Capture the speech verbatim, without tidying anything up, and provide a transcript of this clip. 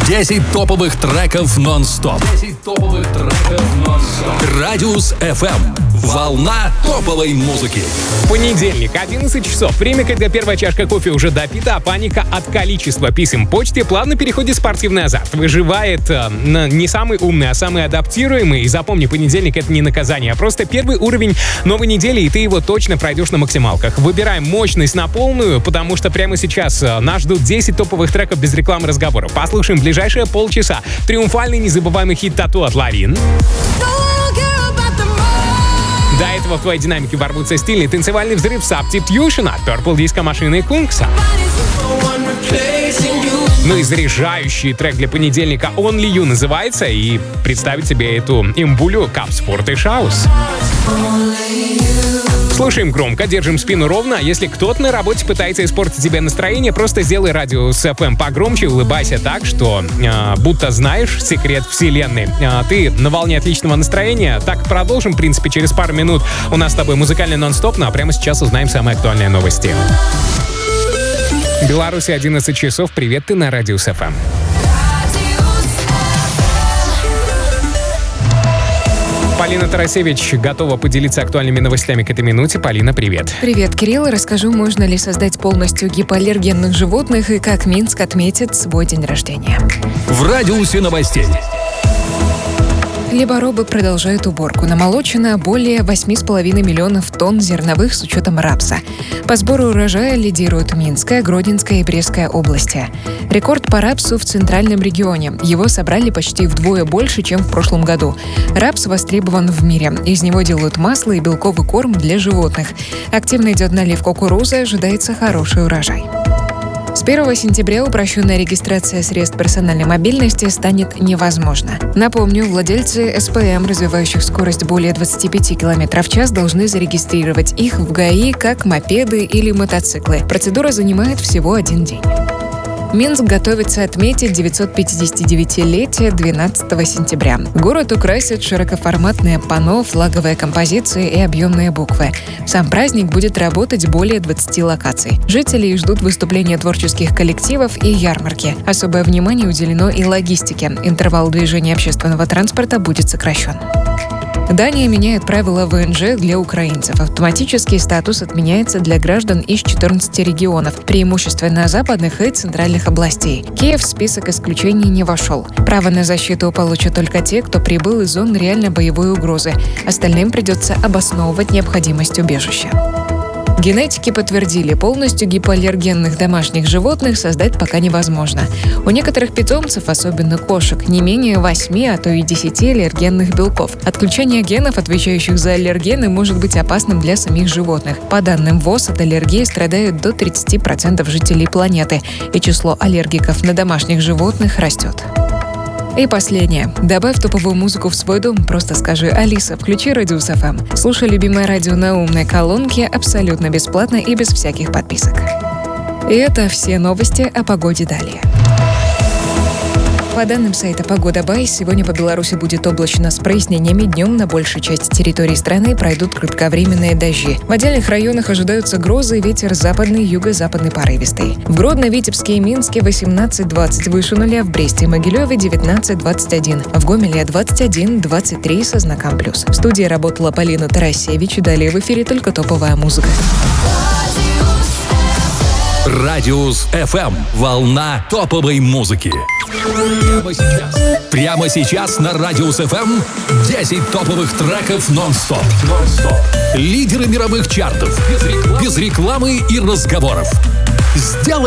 десять топовых треков нон-стоп. десять топовых треков нон-стоп. Радиус эф эм. Волна топовой музыки. Понедельник, одиннадцать часов. Время, когда первая чашка кофе уже допита, а паника от количества писем почте плавно переходит в спортивный азарт. Выживает э, не самый умный, а самый адаптируемый. И запомни, понедельник — это не наказание, а просто первый уровень новой недели, и ты его точно пройдешь на максималках. Выбираем мощность на полную, потому что прямо сейчас э, нас ждут десять топовых треков без рекламы, разговоров. Послушаем ближайшие полчаса триумфальный незабываемый хит «Тату» от Ларин. До этого в твоей динамике ворвутся стильный танцевальный взрыв Substitution от Purple Disco машины Кункса. Ну и заряжающий трек для понедельника Only You называется, и представить себе эту имбулю Cup Sport и House. Слушаем громко, держим спину ровно. Если кто-то на работе пытается испортить тебе настроение, просто сделай Радиус эф эм погромче, улыбайся так, что э, будто знаешь секрет вселенной. Э, ты на волне отличного настроения. Так продолжим, в принципе, через пару минут. У нас с тобой музыкальный нон-стоп, ну а прямо сейчас узнаем самые актуальные новости. Беларуси, одиннадцать часов. Привет, ты на Радиус эф эм. Полина Тарасевич готова поделиться актуальными новостями к этой минуте. Полина, привет. Привет, Кирилл. Расскажу, можно ли создать полностью гипоаллергенных животных и как Минск отметит свой день рождения. В радиусе новостей. Хлеборобы продолжают уборку. Намолочено более восемь с половиной миллионов тонн зерновых с учетом рапса. По сбору урожая лидируют Минская, Гродненская и Брестская области. Рекорд по рапсу в центральном регионе. Его собрали почти вдвое больше, чем в прошлом году. Рапс востребован в мире. Из него делают масло и белковый корм для животных. Активно идет налив кукурузы, ожидается хороший урожай. С первого сентября упрощенная регистрация средств персональной мобильности станет невозможна. Напомню, владельцы эс пэ эм, развивающих скорость более двадцать пять километров в час, должны зарегистрировать их в ГАИ как мопеды или мотоциклы. Процедура занимает всего один день. Минск готовится отметить девятьсот пятидесятидевятилетие двенадцатого сентября. Город украсит широкоформатные панно, флаговые композиции и объемные буквы. Сам праздник будет работать более двадцати локаций. Жителей ждут выступления творческих коллективов и ярмарки. Особое внимание уделено и логистике. Интервал движения общественного транспорта будет сокращен. Дания меняет правила вэ эн жэ для украинцев. Автоматический статус отменяется для граждан из четырнадцати регионов, преимущественно западных и центральных областей. Киев в список исключений не вошел. Право на защиту получат только те, кто прибыл из зон реально боевой угрозы. Остальным придется обосновывать необходимость убежища. Генетики подтвердили, полностью гипоаллергенных домашних животных создать пока невозможно. У некоторых питомцев, особенно кошек, не менее восьми, а то и десяти аллергенных белков. Отключение генов, отвечающих за аллергены, может быть опасным для самих животных. По данным ВОЗ, от аллергии страдают до тридцати процентов жителей планеты, и число аллергиков на домашних животных растет. И последнее. Добавь топовую музыку в свой дом. Просто скажи: «Алиса, включи Радиус эф эм». Слушай любимое радио на умной колонке абсолютно бесплатно и без всяких подписок. И это все новости о погоде далее. По данным сайта «Погода Бай», сегодня по Беларуси будет облачно с прояснениями. Днем на большей части территории страны пройдут кратковременные дожди. В отдельных районах ожидаются грозы и ветер западный, юго-западный порывистый. В Гродно, Витебске и Минске восемнадцать-двадцать выше нуля, в Бресте и Могилеве девятнадцать-двадцать один, в Гомеле двадцать один двадцать три со знаком плюс. В студии работала Полина Тарасевич, и далее в эфире только топовая музыка. Радиус эф эм. Волна топовой музыки. Прямо сейчас. Прямо сейчас на Радиус эф эм десять топовых треков нон-стоп. нон-стоп. Лидеры мировых чартов. Без рекламы, без рекламы и разговоров. Сделай